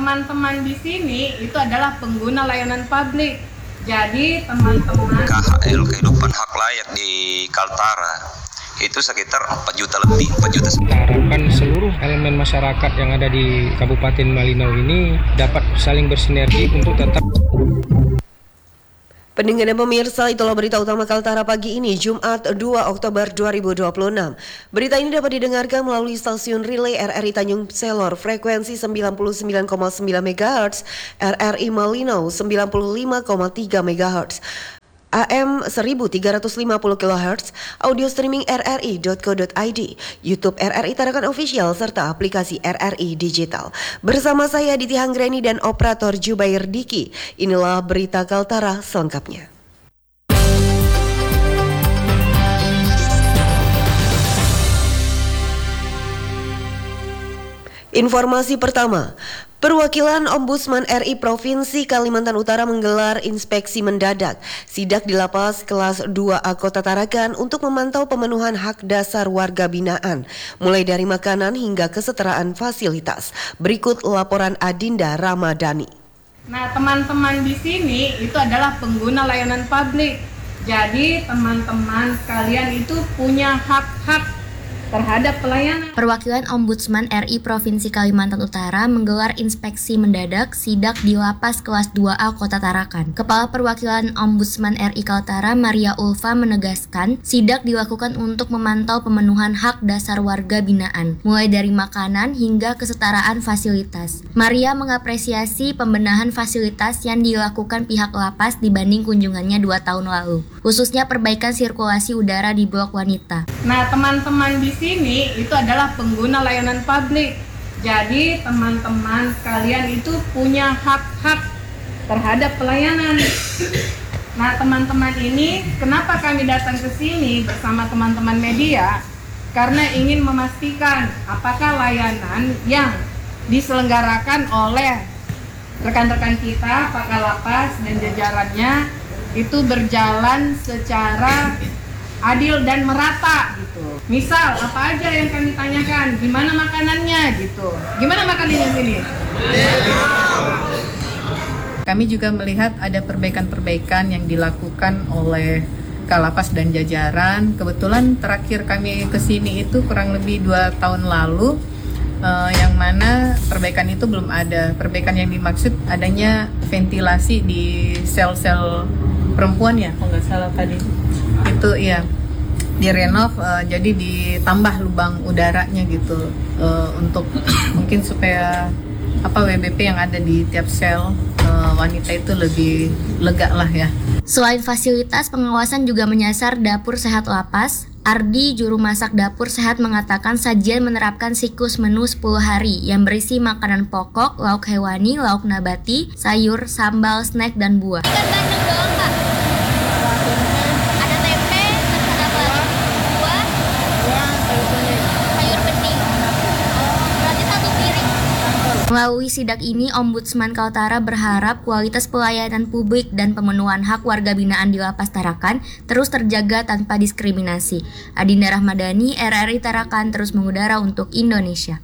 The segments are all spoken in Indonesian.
teman-teman di sini itu adalah pengguna layanan publik. Jadi teman-teman KHL kehidupan hak layak di Kaltara itu sekitar 4 juta lebih, 4 juta. Harapan seluruh elemen masyarakat yang ada di Kabupaten Malinau ini dapat saling bersinergi untuk tetap. Pendengar dan pemirsa, itulah berita utama Kaltara pagi ini, Jumat 2 Oktober 2026. Berita ini dapat didengarkan melalui stasiun relay RRI Tanjung Selor, frekuensi 99,9 MHz, RRI Malinau 95,3 MHz. AM 1350 kHz, audio streaming rri.co.id, YouTube RRI Tarakan Official, serta aplikasi RRI Digital. Bersama saya Diti Hanggreni dan operator Jubair Diki, inilah berita Kaltara selengkapnya. Informasi pertama, Perwakilan Ombudsman RI Provinsi Kalimantan Utara menggelar inspeksi mendadak sidak di Lapas Kelas 2A Kota Tarakan untuk memantau pemenuhan hak dasar warga binaan, mulai dari makanan hingga kesetaraan fasilitas. Berikut laporan Adinda Ramadhani. Nah, teman-teman di sini itu adalah pengguna layanan publik. Jadi, teman-teman sekalian itu punya hak-hak terhadap pelayanan. Perwakilan Ombudsman RI Provinsi Kalimantan Utara menggelar inspeksi mendadak sidak di Lapas Kelas 2A Kota Tarakan. Kepala Perwakilan Ombudsman RI Kaltara, Maria Ulfa, menegaskan sidak dilakukan untuk memantau pemenuhan hak dasar warga binaan, mulai dari makanan hingga kesetaraan fasilitas. Maria mengapresiasi pembenahan fasilitas yang dilakukan pihak lapas dibanding kunjungannya 2 tahun lalu, khususnya perbaikan sirkulasi udara di blok wanita. Nah, teman-teman di sini itu adalah pengguna layanan publik. Jadi teman-teman sekalian itu punya hak-hak terhadap pelayanan. Nah, teman-teman ini kenapa kami datang ke sini bersama teman-teman media? Karena ingin memastikan apakah layanan yang diselenggarakan oleh rekan-rekan kita, Pak Kalapas dan jajarannya itu berjalan secara adil dan merata gitu. Misal apa aja yang kami tanyakan, gimana makanannya gitu. Gimana makanannya sini? Kami juga melihat ada perbaikan-perbaikan yang dilakukan oleh Kalapas dan jajaran. Kebetulan terakhir kami kesini itu kurang lebih 2 tahun lalu, yang mana perbaikan itu belum ada. Perbaikan yang dimaksud adanya ventilasi di sel-sel perempuan ya, kalau nggak salah tadi. Itu ya direnov, jadi ditambah lubang udaranya gitu, untuk mungkin supaya WBP yang ada di tiap sel wanita itu lebih lega lah ya. Selain fasilitas, pengawasan juga menyasar dapur sehat lapas. Ardi, juru masak dapur sehat, mengatakan sajian menerapkan siklus menu 10 hari yang berisi makanan pokok, lauk hewani, lauk nabati, sayur, sambal, snack, dan buah. Ikan bandeng doang, Kak. Ada tempe, terus ada apa lagi? Buah, sayur bening. Berarti 1 piring. Melalui sidak ini, Ombudsman Kaltara berharap kualitas pelayanan publik dan pemenuhan hak warga binaan di Lapas Tarakan terus terjaga tanpa diskriminasi. Adinda Ramadhani, RRI Tarakan, terus mengudara untuk Indonesia.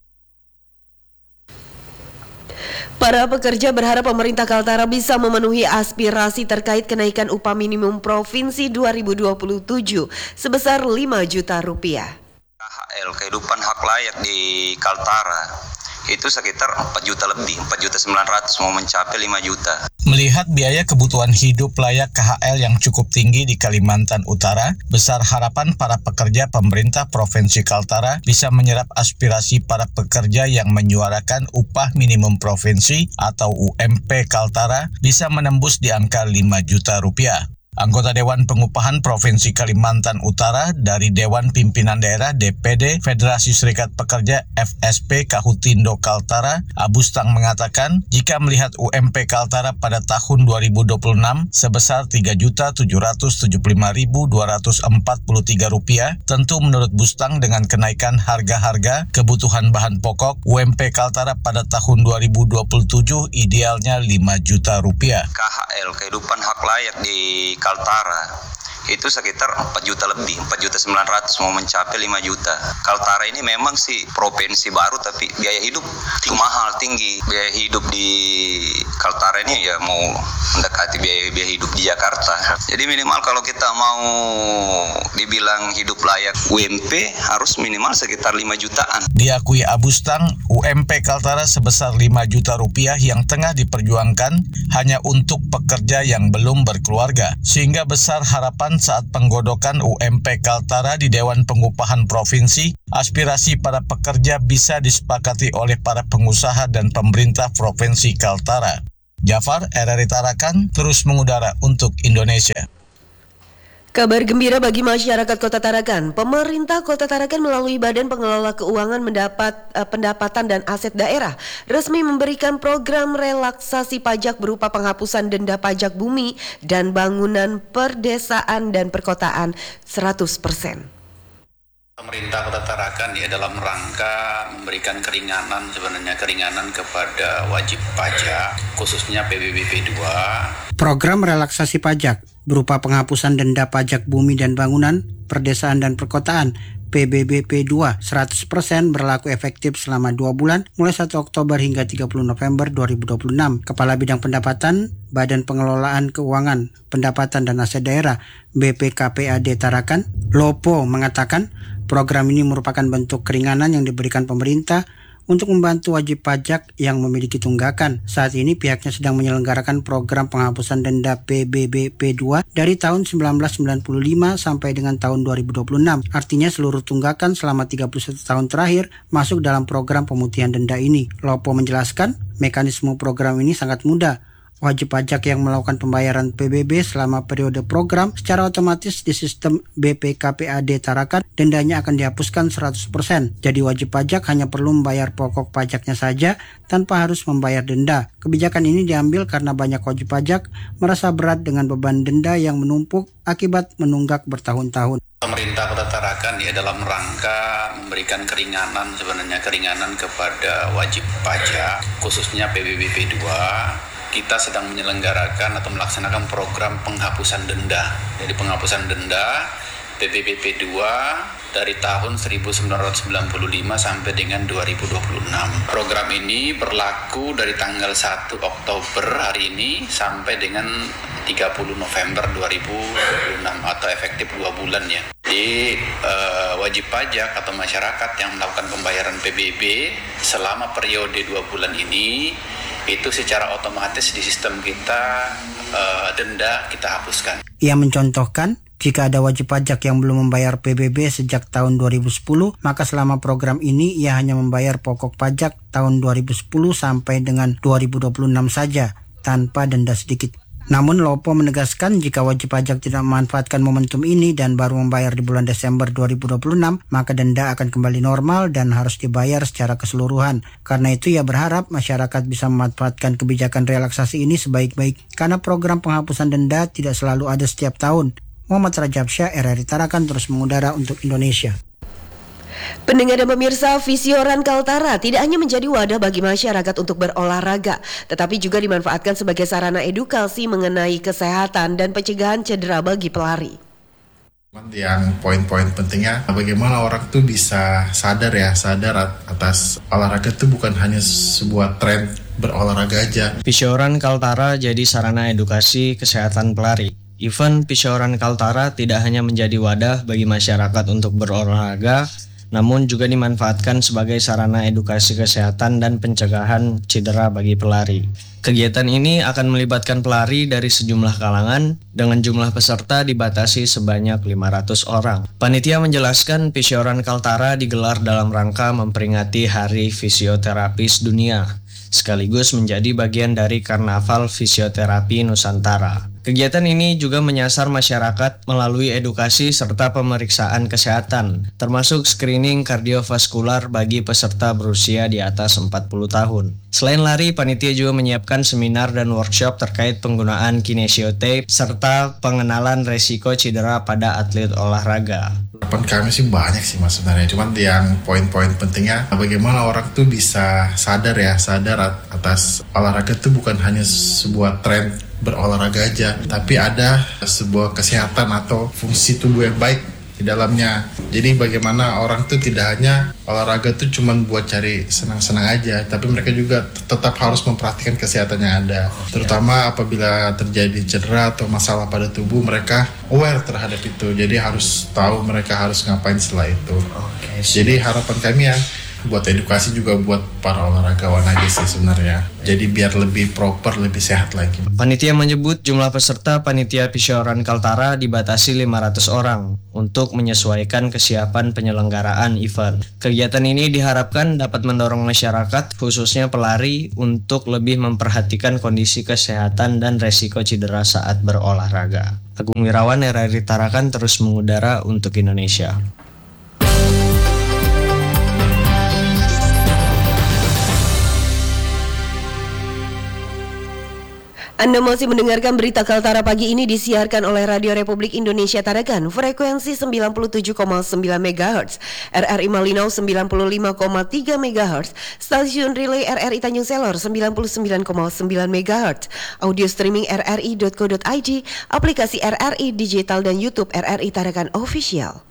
Para pekerja berharap pemerintah Kaltara bisa memenuhi aspirasi terkait kenaikan upah minimum provinsi 2027 sebesar 5 juta rupiah. KHL kehidupan hak layak di Kaltara itu sekitar 4 juta lebih, 4.900.000 mau mencapai 5 juta. Melihat biaya kebutuhan hidup layak KHL yang cukup tinggi di Kalimantan Utara, besar harapan para pekerja pemerintah Provinsi Kaltara bisa menyerap aspirasi para pekerja yang menyuarakan upah minimum provinsi atau UMP Kaltara bisa menembus di angka 5 juta rupiah. Anggota Dewan Pengupahan Provinsi Kalimantan Utara dari Dewan Pimpinan Daerah DPD Federasi Serikat Pekerja FSP Kahutindo Kaltara, Abustang, mengatakan jika melihat UMP Kaltara pada tahun 2026 sebesar Rp3.775.243, tentu menurut Bustang dengan kenaikan harga-harga kebutuhan bahan pokok, UMP Kaltara pada tahun 2027 idealnya 5 juta rupiah. KHL kehidupan hak layak di Kaltara itu sekitar 4 juta lebih, 4.900.000 mau mencapai 5 juta. Kaltara ini memang sih provinsi baru tapi biaya hidup itu mahal, tinggi. Biaya hidup di Kaltara ini ya mau mendekati biaya hidup di Jakarta. Jadi minimal kalau kita mau dibilang hidup layak UMP harus minimal sekitar 5 jutaan. Diakui Abustang, UMP Kaltara sebesar 5 juta rupiah yang tengah diperjuangkan hanya untuk pekerja yang belum berkeluarga. Sehingga besar harapan saat penggodokan UMP Kaltara di Dewan Pengupahan Provinsi, aspirasi para pekerja bisa disepakati oleh para pengusaha dan pemerintah Provinsi Kaltara. Jafar, RRI Tarakan, terus mengudara untuk Indonesia. Kabar gembira bagi masyarakat Kota Tarakan. Pemerintah Kota Tarakan melalui Badan Pengelola Keuangan Pendapatan dan Aset Daerah resmi memberikan program relaksasi pajak berupa penghapusan denda pajak bumi dan bangunan perdesaan dan perkotaan 100%. Pemerintah Kota Tarakan ya dalam rangka memberikan keringanan kepada wajib pajak khususnya PBBP 2. Program relaksasi pajak berupa penghapusan denda pajak bumi dan bangunan, perdesaan dan perkotaan PBBP 2 100% berlaku efektif selama 2 bulan mulai 1 Oktober hingga 30 November 2026. Kepala Bidang Pendapatan Badan Pengelolaan Keuangan Pendapatan dan Aset Daerah BPKPAD Tarakan, Lopo, mengatakan program ini merupakan bentuk keringanan yang diberikan pemerintah untuk membantu wajib pajak yang memiliki tunggakan. Saat ini pihaknya sedang menyelenggarakan program penghapusan denda PBBP 2 dari tahun 1995 sampai dengan tahun 2026. Artinya seluruh tunggakan selama 31 tahun terakhir masuk dalam program pemutihan denda ini. Lopo menjelaskan, mekanisme program ini sangat mudah. Wajib pajak yang melakukan pembayaran PBB selama periode program secara otomatis di sistem BPKPAD Tarakan dendanya akan dihapuskan 100%. Jadi wajib pajak hanya perlu membayar pokok pajaknya saja tanpa harus membayar denda. Kebijakan ini diambil karena banyak wajib pajak merasa berat dengan beban denda yang menumpuk akibat menunggak bertahun-tahun. Pemerintah Kota Tarakan ya dalam rangka memberikan keringanan kepada wajib pajak khususnya PBBP 2. Kita sedang menyelenggarakan atau melaksanakan program penghapusan denda. Jadi penghapusan denda PBBP 2 dari tahun 1995 sampai dengan 2026. Program ini berlaku dari tanggal 1 Oktober hari ini sampai dengan 30 November 2026 atau efektif 2 bulan ya. Jadi wajib pajak atau masyarakat yang melakukan pembayaran PBB selama periode 2 bulan ini itu secara otomatis di sistem kita denda kita hapuskan. Ia mencontohkan, jika ada wajib pajak yang belum membayar PBB sejak tahun 2010, maka selama program ini ia hanya membayar pokok pajak tahun 2010 sampai dengan 2026 saja, tanpa denda sedikit. Namun Lopo menegaskan jika wajib pajak tidak memanfaatkan momentum ini dan baru membayar di bulan Desember 2026, maka denda akan kembali normal dan harus dibayar secara keseluruhan. Karena itu ia berharap masyarakat bisa memanfaatkan kebijakan relaksasi ini sebaik-baik, karena program penghapusan denda tidak selalu ada setiap tahun. Muhammad Rajabsyah, RRI Tarakan, terus mengudara untuk Indonesia. Pendengar dan pemirsa, Visioran Kaltara tidak hanya menjadi wadah bagi masyarakat untuk berolahraga, tetapi juga dimanfaatkan sebagai sarana edukasi mengenai kesehatan dan pencegahan cedera bagi pelari. Yang poin-poin pentingnya bagaimana orang tuh bisa sadar atas olahraga itu bukan hanya sebuah tren berolahraga aja. Visioran Kaltara jadi sarana edukasi kesehatan pelari. Event Visioran Kaltara tidak hanya menjadi wadah bagi masyarakat untuk berolahraga, namun juga dimanfaatkan sebagai sarana edukasi kesehatan dan pencegahan cedera bagi pelari. Kegiatan ini akan melibatkan pelari dari sejumlah kalangan dengan jumlah peserta dibatasi sebanyak 500 orang. Panitia menjelaskan Visioran Kaltara digelar dalam rangka memperingati Hari Fisioterapis Dunia, sekaligus menjadi bagian dari Karnaval Fisioterapi Nusantara. Kegiatan ini juga menyasar masyarakat melalui edukasi serta pemeriksaan kesehatan, termasuk screening kardiovaskular bagi peserta berusia di atas 40 tahun. Selain lari, panitia juga menyiapkan seminar dan workshop terkait penggunaan kinesiotape serta pengenalan resiko cedera pada atlet olahraga. Harapan kami sih banyak sih mas sebenarnya, cuman yang poin-poin pentingnya bagaimana orang tuh bisa sadar atas olahraga itu bukan hanya sebuah tren berolahraga aja, tapi ada sebuah kesehatan atau fungsi tubuh yang baik di dalamnya. Jadi bagaimana orang tuh tidak hanya olahraga tuh cuman buat cari senang-senang aja, tapi mereka juga tetap harus memperhatikan kesehatan yang ada. Terutama apabila terjadi cedera atau masalah pada tubuh, mereka aware terhadap itu. Jadi harus tahu mereka harus ngapain setelah itu. Jadi harapan kami ya, buat edukasi juga buat para olahragawan aja sih sebenarnya. Jadi biar lebih proper, lebih sehat lagi. Panitia menyebut jumlah peserta panitia Pisauran Kaltara dibatasi 500 orang untuk menyesuaikan kesiapan penyelenggaraan event. Kegiatan ini diharapkan dapat mendorong masyarakat, khususnya pelari, untuk lebih memperhatikan kondisi kesehatan dan resiko cedera saat berolahraga. Agung Wirawan, RRI Tarakan, terus mengudara untuk Indonesia. Anda masih mendengarkan berita Kaltara pagi ini disiarkan oleh Radio Republik Indonesia Tarakan, frekuensi 97,9 MHz, RRI Malinau 95,3 MHz, stasiun relay RRI Tanjung Selor 99,9 MHz, audio streaming rri.co.id, aplikasi RRI Digital dan YouTube RRI Tarakan Official.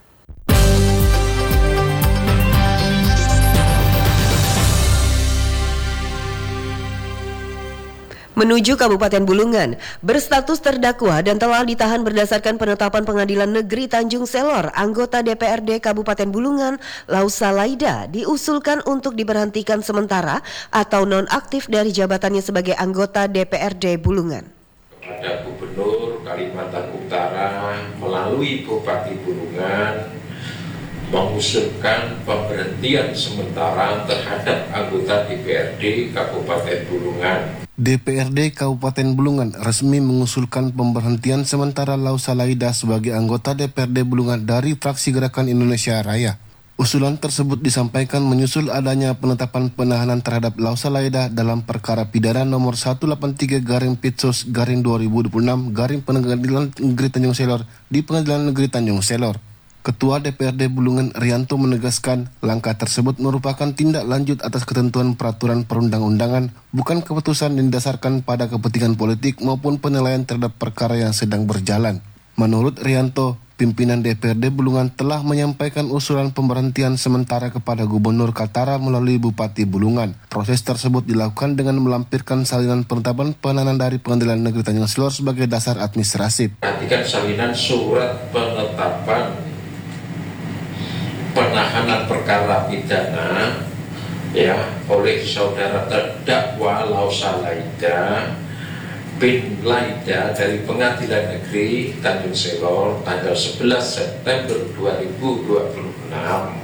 Menuju Kabupaten Bulungan, berstatus terdakwa dan telah ditahan berdasarkan penetapan Pengadilan Negeri Tanjung Selor, anggota DPRD Kabupaten Bulungan, Lausa Laida, diusulkan untuk diberhentikan sementara atau nonaktif dari jabatannya sebagai anggota DPRD Bulungan. Kepada Gubernur Kalimantan Utara melalui Bupati Bulungan mengusulkan pemberhentian sementara terhadap anggota DPRD Kabupaten Bulungan. DPRD Kabupaten Bulungan resmi mengusulkan pemberhentian sementara Lausa Laida sebagai anggota DPRD Bulungan dari fraksi Gerakan Indonesia Raya. Usulan tersebut disampaikan menyusul adanya penetapan penahanan terhadap Lausa Laida dalam perkara pidana nomor 183/Pitsos/2026 Pengadilan Negeri Tanjung Selor di Pengadilan Negeri Tanjung Selor. Ketua DPRD Bulungan Rianto menegaskan langkah tersebut merupakan tindak lanjut atas ketentuan peraturan perundang-undangan, bukan keputusan yang didasarkan pada kepentingan politik maupun penilaian terhadap perkara yang sedang berjalan. Menurut Rianto, pimpinan DPRD Bulungan telah menyampaikan usulan pemberhentian sementara kepada Gubernur Kaltara melalui Bupati Bulungan. Proses tersebut dilakukan dengan melampirkan salinan penetapan penahanan dari Pengadilan Negeri Tanjung Selor sebagai dasar administratif. Perhatikan salinan surat penetapan penahanan perkara pidana oleh saudara terdakwa Lausa Laida bin Laida dari Pengadilan Negeri Tanjung Selor tanggal 11 September 2026.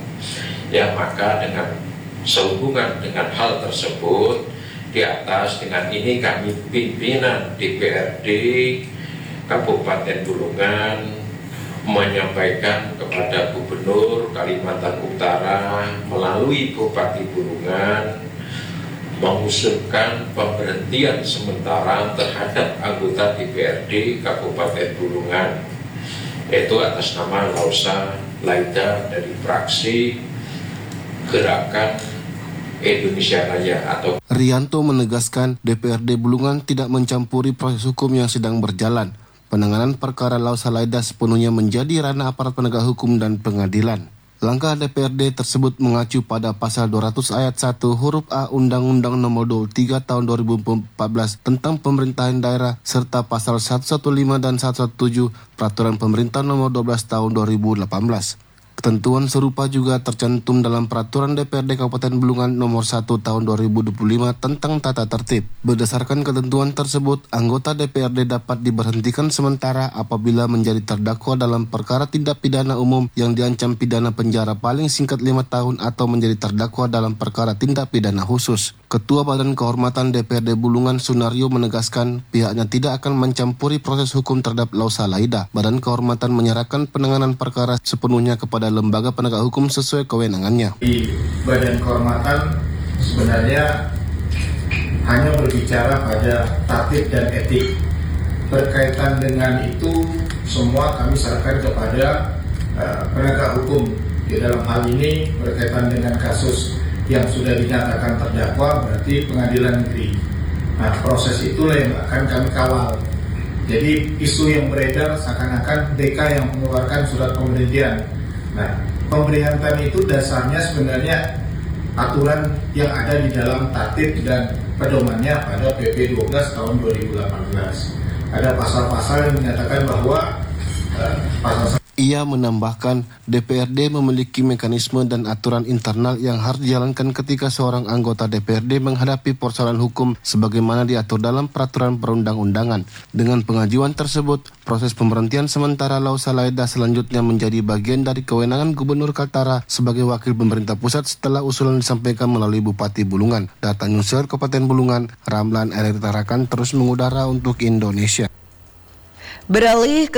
Maka dengan sehubungan dengan hal tersebut, di atas dengan ini kami pimpinan DPRD Kabupaten Bulungan menyampaikan kepada Gubernur Kalimantan Utara melalui Bupati Bulungan mengusulkan pemberhentian sementara terhadap anggota DPRD Kabupaten Bulungan, yaitu atas nama Lausa Laida dari fraksi Gerakan Indonesia Raya atau. Rianto menegaskan DPRD Bulungan tidak mencampuri proses hukum yang sedang berjalan. Penanganan perkara Lausa Laida sepenuhnya menjadi ranah aparat penegak hukum dan pengadilan. Langkah DPRD tersebut mengacu pada pasal 200 ayat 1 huruf A Undang-Undang Nomor 23 Tahun 2014 tentang pemerintahan daerah serta pasal 115 dan 117 Peraturan Pemerintah Nomor 12 Tahun 2018. Ketentuan serupa juga tercantum dalam Peraturan DPRD Kabupaten Bulungan Nomor 1 Tahun 2025 tentang tata tertib. Berdasarkan ketentuan tersebut, anggota DPRD dapat diberhentikan sementara apabila menjadi terdakwa dalam perkara tindak pidana umum yang diancam pidana penjara paling singkat 5 tahun atau menjadi terdakwa dalam perkara tindak pidana khusus. Ketua Badan Kehormatan DPRD Bulungan Sunario menegaskan pihaknya tidak akan mencampuri proses hukum terhadap Lausa Laida. Badan Kehormatan menyerahkan penanganan perkara sepenuhnya kepada lembaga penegak hukum sesuai kewenangannya. Di Badan Kehormatan sebenarnya hanya berbicara pada tatib dan etik. Berkaitan dengan itu semua kami serahkan kepada penegak hukum. Di dalam hal ini berkaitan dengan kasus yang sudah dinyatakan terdakwa berarti Pengadilan Negeri. Nah, proses itulah yang akan kami kawal. Jadi isu yang beredar seakan-akan DK yang mengeluarkan surat pemberhentian. Nah, pemberhentian itu dasarnya sebenarnya aturan yang ada di dalam tatib dan pedomannya pada PP 12 tahun 2018. Ada pasal-pasal yang menyatakan bahwa Ia menambahkan, DPRD memiliki mekanisme dan aturan internal yang harus dijalankan ketika seorang anggota DPRD menghadapi persoalan hukum sebagaimana diatur dalam peraturan perundang-undangan. Dengan pengajuan tersebut, proses pemberhentian sementara Lau Salaida selanjutnya menjadi bagian dari kewenangan Gubernur Kaltara sebagai wakil pemerintah pusat setelah usulan disampaikan melalui Bupati Bulungan. Data Newser Kabupaten Bulungan, Ramlan RRI Tarakan terus mengudara untuk Indonesia. Beralih ke